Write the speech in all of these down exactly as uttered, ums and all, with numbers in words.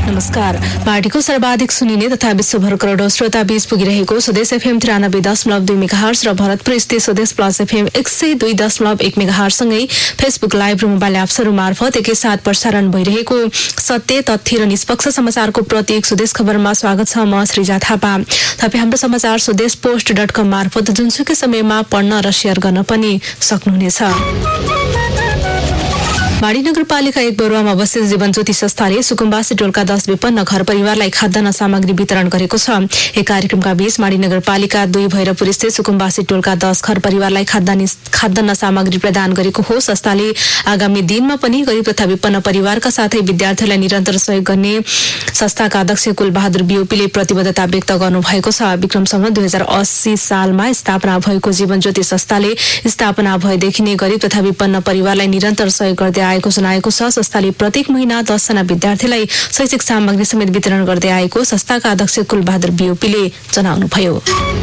नमस्कार। पार्टीको सर्वाधिक सुनिने तथा विश्वभर करोडौं श्रोता बीच पुगिरहेको स्वदेश एफएम तिरानब्बे दशमलव दुई मेगाहर्ज र भरतपुर स्थित स्वदेश प्लस एफएम एक सय दुई दशमलव एक मेगाहर्जसँगै फेसबुक लाइभ र मोबाइल एप्सहरू मार्फत एकैसाथ प्रसारण भइरहेको सत्य तथ्य र निष्पक्ष समाचारको प्रतीक स्वदेश खबरमा स्वागत छ। म श्रीजा थापा। तपाईँ हाम्रो समाचार स्वदेश पोस्ट डट कम मार्फत जुनसुकै समयमा पढ्न र सेयर गर्न पनि सक्नुहुनेछ। बाढी नगरपालिका एक बरुवामा अवस्थित जीवन ज्योति संस्थाले सुकुम्बासी टोलका दस विपन्न घर परिवारलाई खाद्यान्न सामग्री वितरण गरेको छ। एक कार्यक्रमका बीच बाढी नगरपालिका दुई भैरवपुर स्थित सुकुम्बासी टोलका दस घर परिवारलाई खाद्यान्न खाद्यान्न सामग्री प्रदान गरेको हो। संस्थाले आगामी दिनमा पनि गरीब तथा विपन्न परिवारका साथै विद्यार्थीहरूलाई निरन्तर सहयोग गर्ने संस्थाका अध्यक्ष कुलबहादुर बिओपीले प्रतिबद्धता व्यक्त गर्नुभएको छ। विक्रमसँग दुई हजार अस्सी सालमा स्थापना भएको जीवन ज्योति संस्थाले स्थापना भएदेखि नै गरीब तथा विपन्न परिवारलाई निरन्तर सहयोग गर्दै आएको जनाएको छ। संस्थाले प्रत्येक महिना दसजना विद्यार्थीलाई शैक्षिक सामग्री समेत वितरण गर्दै आएको संस्थाका अध्यक्ष कुलबहादुर बिओपीले जनाउनुभयो।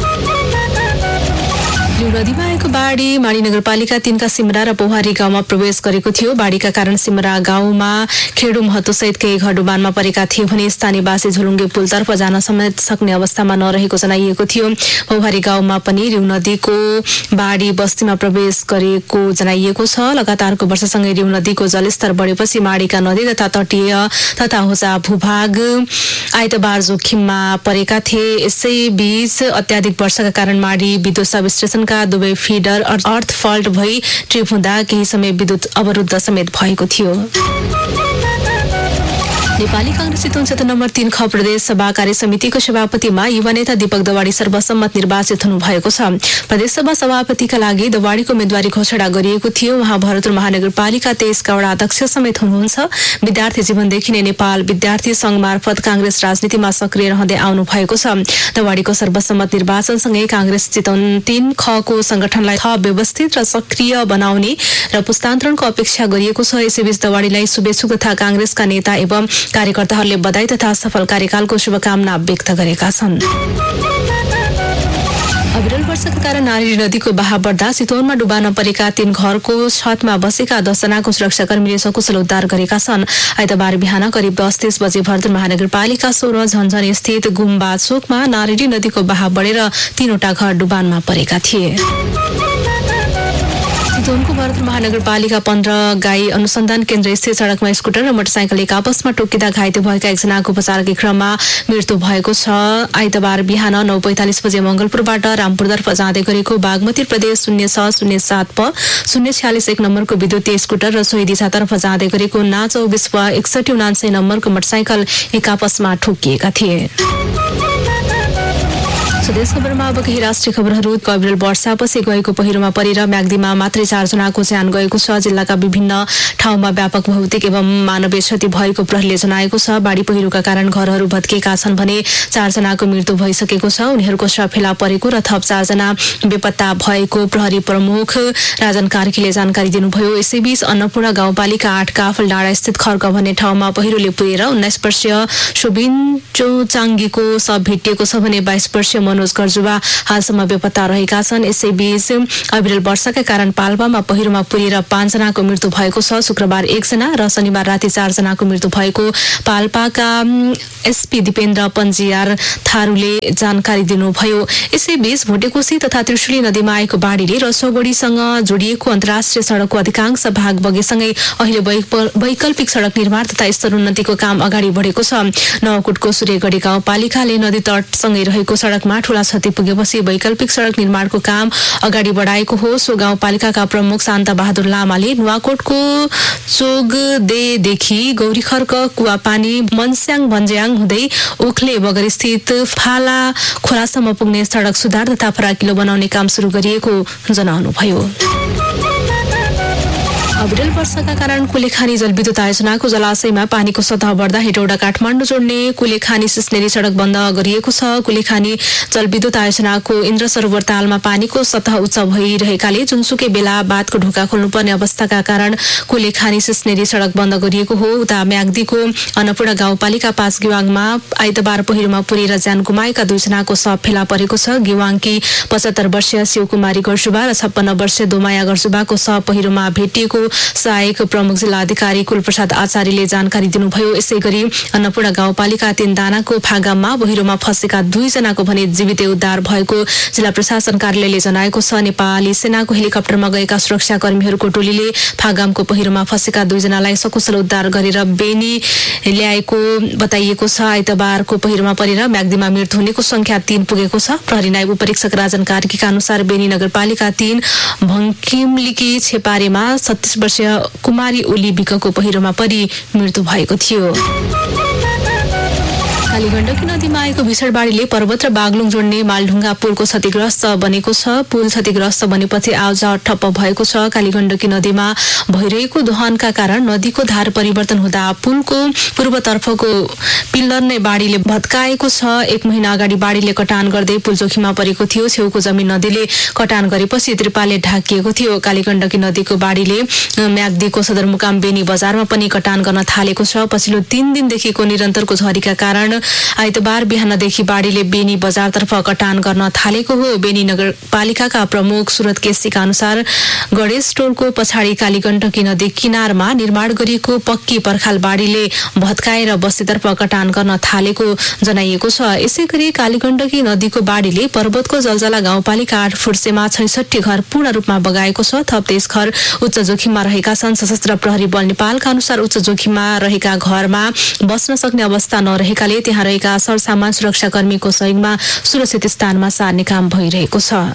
नदीमा आएको बाढी माडी नगरपालिका तीनका सिमरा र पोहारी गाउँमा प्रवेश गरेको थियो। बाढीका कारण सिमरा गाउँमा खेडु महत्वसहित केही घर डुबानमा परेका थिए भने स्थानीयवासी झोलुङ्गे पुलतर्फ जान समेत सक्ने अवस्थामा नरहेको जनाइएको थियो। पोहारी गाउँमा पनि रिउ नदीको बाढी बस्तीमा प्रवेश गरेको जनाइएको छ। लगातारको वर्षासँगै रिउ नदीको जलस्तर बढेपछि माडीका नदी तथा तटीय तथा होजा भूभाग आइतबार जोखिममा परेका थिए। यसैबीच अत्याधिक वर्षाका कारण माडी विद्युत सब स्टेशनका दुवै फिडर अर्थ फल्ट भई ट्रिप हुँदा केही समय विद्युत अवरुद्ध समेत भएको थियो। नेपाली कांग्रेस चितवन क्षेत्र नम्बर तीन ख प्रदेश सभा कार्य समितिको सभापतिमा युवा नेता दीपक दवाडी सर्वसम्मत निर्वाचित हुनु भएको छ। प्रदेश सभा सभापतिका लागि दवाडीको उम्मेदवारी घोषणा गरिएको थियो। उहाँ भरतपुर महानगरपालिका तेइसका वडा अध्यक्ष समेत हुनुहुन्छ। विद्यार्थी जीवनदेखि नै नेपाल विद्यार्थी संघ मार्फत कांग्रेस राजनीतिमा सक्रिय रहँदै आउनु भएको छ। दवाडीको सर्वसम्मत निर्वाचनसँगै कांग्रेस चितवन तीन खको संगठनलाई थप व्यवस्थित र सक्रिय बनाउने र पुस्तान्तरणको अपेक्षा गरिएको छ। यसैबीच दवाडीलाई शुभेच्छुक तथा कांग्रेसका नेता एवं कार्यकर्ताहरूले बधाई तथा सफल कार्यकालको शुभकामना व्यक्त गरेका छन्। अविरल वर्षाका कारण नारायणी नदीको बहाव बढ्दा चितवनमा डुबान परेका तीन घरको छतमा बसेका दसजनाको सुरक्षाकर्मीले सकुशल उद्धार गरेका छन्। आइतबार बिहान करिब दस तीस बजे भरतपुर महानगरपालिका सोह्र झन्झन स्थित गुम्बा चोकमा नारायणी नदीको बहाव बढेर तीनवटा घर डुबानमा परेका थिए। चितवनको भरतपुर महानगरपालिका पन्ध्र गाई अनुसन्धान केन्द्र स्थित सड़कमा स्कुटर र मोटरसाइकल एक आपसमा टोकिँदा घाइते भएका एकजनाको उपचारकै क्रममा मृत्यु भएको छ। आइतबार बिहान नौ पैंतालिस बजे मंगलपुरबाट रामपुरतर्फ जाँदै गरेको बागमती प्रदेश शून्य छ शून्य सात प शून्य छ्यालिस एक नम्बरको विद्युतीय स्कुटर र सोही दिशातर्फ जाँदै गरेको ना चौबिस प एकसठी उनान्सय नम्बरको मोटरसाइकल एक आपसमा ठोकिएका थिए। स्वदेश खबरमा अब केही राष्ट्रिय खबरहरू। अविरल वर्षापछि गएको पहिरोमा परेर म्याग्दीमा मात्रै चारजनाको ज्यान गएको छ। जिल्लाका विभिन्न ठाउँमा व्यापक भौतिक एवं मानवीय क्षति भएको प्रहरीले जनाएको छ। बाढी पहिरोका कारण घरहरू भत्किएका छन् भने चारजनाको मृत्यु भइसकेको छ। उनीहरूको शव फेला परेको र थप चारजना बेपत्ता भएको प्रहरी प्रमुख राजन कार्कीले जानकारी दिनुभयो। यसैबीच अन्नपूर्ण गाउँपालिका आठ काफल डाँडा स्थित खर्क भन्ने ठाउँमा पहिरोले पुगेर उन्नाइस वर्षीय शोभिन चोचाङ्गीको शव भेटिएको छ भने बाइस वर्षीय मनोज गर्जुवा हालसम्म बेपत्ता रहेका छन्। यसैबीच अविरल वर्षाका कारण पाल्पामा पहिरोमा पुरेर पाँचजनाको मृत्यु भएको छ। शुक्रबार एकजना र शनिबार राति चारजनाको मृत्यु भएको पाल्पाका एसपी दिपेन्द्र पन्जियार थारूले जानकारी दिनुभयो। यसैबीच भोटेकोशी तथा त्रिशुली नदीमा आएको बाढीले रसोगढीसँग जोडिएको अन्तर्राष्ट्रिय सड़कको अधिकांश भाग बगेसँगै अहिले वैकल्पिक सड़क निर्माण तथा स्तरोन्नतिको काम अगाडि बढेको छ। नवकोटको सूर्यगढी गाउँपालिकाले नदी तटसँगै रहेको सड़कमा ठूला क्षति पुगेपछि वैकल्पिक सड़क निर्माणको काम अगाडि बढाएको हो। सो गाउँपालिकाका प्रमुख शान्ता बहादुर लामाले नुवाकोटको चोगदेदेखि गौरीखर्क कुवापानी मनस्याङ भन्ज्याङ हुँदै ओखले बगर स्थित फाला खोलासम्म पुग्ने सड़क सुधार तथा फराकिलो बनाउने काम शुरू गरिएको जनाउनुभयो। अविरल वर्षाका कारण कुलेखानी जलविद्युत आयोजनाको जलाशयमा पानीको सतह बढ्दा हेटौडा काठमाडौँ जोड्ने कुलेखानी सिस्नेरी सड़क बन्द गरिएको छ। कुलेखानी जलविद्युत आयोजनाको इन्द्र सरोवर तालमा पानीको सतह उच्च भइरहेकाले जुनसुकै बेला बाँधको ढोका खोल्नुपर्ने अवस्थाका कारण कुलेखानी सिस्नेरी सड़क बन्द गरिएको हो। उता म्याग्दीको अन्नपूर्ण गाउँपालिका पाँच गिवाङमा आइतबार पहिरोमा पुरेर ज्यान गुमाएका दुईजनाको शव फेला परेको छ। गिवाङकी पचहत्तर वर्षीय शिवकुमारी गर्जुबा र छप्पन्न वर्षीय दोमाया गर्जुबाको शव पहिरोमा भेटिएको सहायक प्रमुख जिल्ला अधिकारी कुलप्रसाद आचार्यले जानकारी दिनुभयो। यसै गरी अन्नपूर्ण गाउँपालिका तीन दानाको फागाममा बहिरोमा फँसेका दुईजनाको भने जीवितै उद्धार भएको जिल्ला प्रशासन कार्यालयले जनाएको छ। नेपाली सेनाको हेलिकप्टरमा गएका सुरक्षाकर्मीहरूको टोलीले फागामको पहिरोमा फँसेका दुईजनालाई सकुशल उद्धार गरेर बेनी ल्याएको बताइएको छ। आइतबारको पहिरोमा परेर म्याग्दीमा मृत्यु हुनेको संख्या तीन पुगेको छ। प्रहरी नायब उपरीक्षक राजन कार्कीका अनुसार बेनी नगरपालिका तीन भङ्किमलिकी छेपारेमा छत्तीस वर्षीय कुमारी ओली बिकको पहिरोमा परि मृत्यु भएको थियो। कालीगण्डकी नदीमा आएको भीषण बाढीले पर्वत र बागलुङ जोड्ने मालढुङ्गा पुलको क्षतिग्रस्त बनेको छ। पुल क्षतिग्रस्त बनेपछि आवाजावट ठप्प भएको छ। कालीगण्डकी नदीमा भइरहेको दोहनका कारण नदीको धार परिवर्तन हुँदा पुलको पूर्वतर्फको पिल्लर नै बाढीले भत्काएको छ। एक महिना अगाडि बाढीले कटान गर्दै पुल जोखिममा परेको थियो। छेउको जमिन नदीले कटान गरेपछि त्रिपालले ढाकिएको थियो। कालीगण्डकी नदीको बाढीले म्याग्दीको सदरमुकाम बेनी बजारमा पनि कटान गर्न थालेको छ। पछिल्लो तीन दिनदेखिको निरन्तरको झरीका कारण आइतबार बिहानदेखि बाढीले बेनी बजारतर्फ कटान गर्न थालेको हो। बेनी नगरपालिकाका प्रमुख सुरत केसीका अनुसार गणेश टोलको पछाडि कालीगण्डकी नदी किनारमा निर्माण गरिएको पक्की पर्खाल बाढीले भत्काएर बस्तीतर्फ कटान गर्न थालेको जनाइएको छ। यसै गरी कालीगण्डकी नदीको बाढीले पर्वतको जलजला गाउँपालिका आठ फुर्सेमा छैसठी घर पूर्ण रूपमा बगाएको छ। थप तेइस घर उच्च जोखिममा रहेका छन्। सशस्त्र प्रहरी बल नेपालका अनुसार उच्च जोखिममा रहेका घरमा बस्न सक्ने अवस्था नरहेकाले त्यहाँ रहेका सरसामान सुरक्षाकर्मीको सहयोगमा सुरक्षित स्थानमा सार्ने काम भइरहेको छ।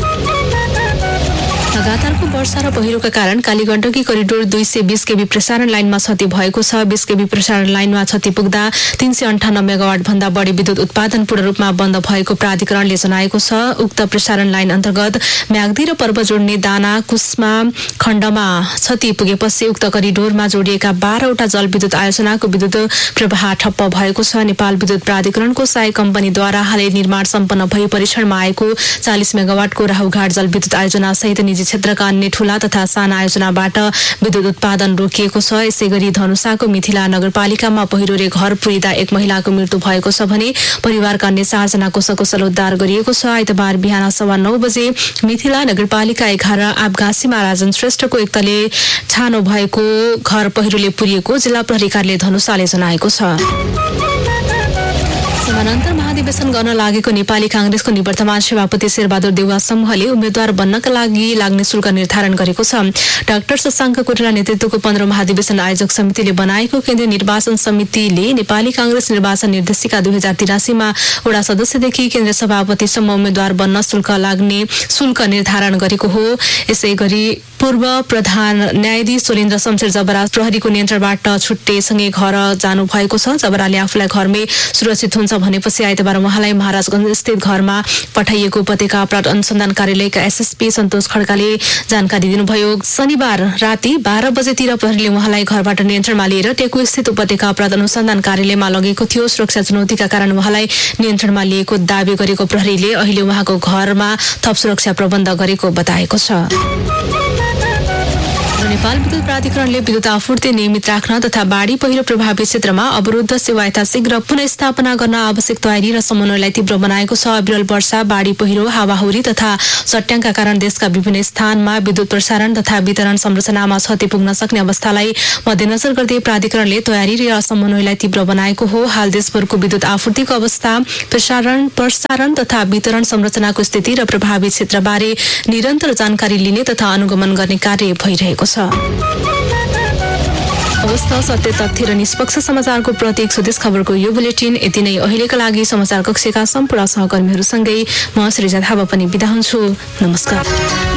लगातारको वर्षा र पहिरोका कारण कालीगण्डकी करिडोर दुई सय बीस केबी प्रसारण लाइनमा क्षति भएको छ। बीस केबी प्रसारण लाइनमा क्षति पुग्दा तीन सय अन्ठानब्बे मेगावाट भन्दा बढी विद्युत उत्पादन पूर्ण रूपमा बन्द भएको प्राधिकरणले जनाएको छ। उक्त प्रसारण लाइन अन्तर्गत म्याग्दी र पर्व जोड्ने दाना कुस्मा खण्डमा क्षति पुगेपछि उक्त करिडोरमा जोडिएका बाह्रवटा जलविद्युत आयोजनाको विद्युत प्रवाह ठप्प भएको छ। नेपाल विद्युत प्राधिकरणको सहायक कम्पनीद्वारा हालै निर्माण सम्पन्न भई परीक्षणमा आएको चालिस मेगावाटको राहुघाट जलविद्युत आयोजना सहित निजी क्षेत्रका अन्य ठूला तथा साना आयोजनाबाट विद्युत उत्पादन रोकिएको छ। यसै गरी धनुषाको मिथिला नगरपालिकामा पहिरोले घर पुरिँदा एक महिलाको मृत्यु भएको छ भने परिवारका अन्य चारजनाको सकुशल उद्धार गरिएको छ। आइतबार बिहान सवा नौ बजे मिथिला नगरपालिका एघार आपगाँसीमा राजन श्रेष्ठको एक तले छानो भएको घर पहिरोले पुरिएको जिल्ला प्रहरी कार्यालय धनुषाले जनाएको छ। समानान्तर महाधिवेशन गर्न लागेको नेपाली कांग्रेसको निवर्तमान सभापति शेरबहादुर देउवा समूहले उम्मेद्वार बन्नका लागि लाग्ने शुल्क निर्धारण गरेको छ। डाक्टर शशाङ्क कोइराला नेतृत्वको पन्ध्र महाधिवेशन आयोजक समितिले बनाएको केन्द्रीय निर्वाचन समितिले नेपाली कांग्रेस निर्वाचन निर्देशिका दुई हजार तिरासीमा वडा सदस्यदेखि केन्द्रीय सभापतिसम्म उम्मेद्वार बन्न शुल्क लाग्ने शुल्क निर्धारण गरेको हो। यसै गरी पूर्व प्रधान न्यायाधीश सोलेन्द्र शमशेर जबरा प्रहरीको नियन्त्रणबाट छुट्टेसँगै घर जानु भएको छ। जबराले आफूलाई घरमै सुरक्षित हुन्छ भनेपछि आइतबार उहाँलाई महाराजगञ्ज स्थित घरमा पठाइएको उपत्यका अपराध अनुसन्धान कार्यालयका एसएसपी सन्तोष खड्काले जानकारी दिनुभयो। शनिबार राति बाह्र बजेतिर प्रहरीले उहाँलाई घरबाट नियन्त्रणमा लिएर टेकु स्थित उपत्यका अपराध अनुसन्धान कार्यालयमा लगेको थियो। सुरक्षा चुनौतीका कारण उहाँलाई नियन्त्रणमा लिएको दावी गरेको प्रहरीले अहिले उहाँको घरमा थप सुरक्षा प्रबन्ध गरेको बताएको छ। नेपाल विद्युत प्राधिकरणले विद्युत आपूर्ति नियमित राख्न तथा बाढी पहिरो प्रभावित क्षेत्रमा अवरुद्ध सेवा यथाशीघ्र पुनःस्थापना गर्न आवश्यक तयारी र समन्वयलाई तीव्र बनाएको छ। अविरल वर्षा, बाढी पहिरो, हावाहुरी तथा चट्याङका कारण देशका विभिन्न स्थानमा विद्युत प्रसारण तथा वितरण संरचनामा क्षति पुग्न सक्ने अवस्थालाई मध्यनजर गर्दै प्राधिकरणले तयारी र समन्वयलाई तीव्र बनाएको हो। हाल देशभरको विद्युत आपूर्तिको अवस्था, प्रसारण प्रसारण तथा वितरण संरचनाको स्थिति र प्रभावित क्षेत्रबारे निरन्तर जानकारी लिने तथा अनुगमन गर्ने कार्य भइरहेको छ। अवस्था, सत्य, तथ्य र निष्पक्ष समाचारको प्रतीक स्वदेश खबरको यो बुलेटिन यति नै। अहिलेका लागि समाचार कक्षका सम्पूर्ण सहकर्मीहरूसँगै म सृजा थापा पनि बिदा हुन्छु। नमस्कार।